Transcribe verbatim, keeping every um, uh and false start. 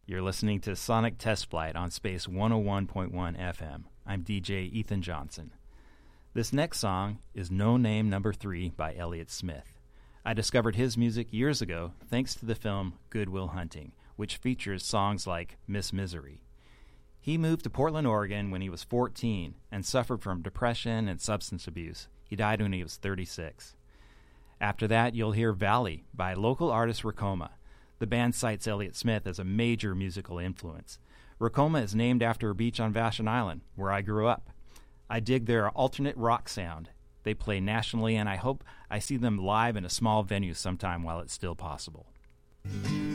You're listening to Sonic Test Flight on Space one oh one point one F M. I'm D J Ethan Johnson. This next song is No Name Number three by Elliott Smith. I discovered his music years ago thanks to the film Good Will Hunting, which features songs like Miss Misery. He moved to Portland, Oregon when he was fourteen and suffered from depression and substance abuse. He died when he was thirty-six. After that, you'll hear Valley by local artist Racoma. The band cites Elliott Smith as a major musical influence. Racoma is named after a beach on Vashon Island, where I grew up. I dig their alternate rock sound. They play nationally, and I hope I see them live in a small venue sometime while it's still possible.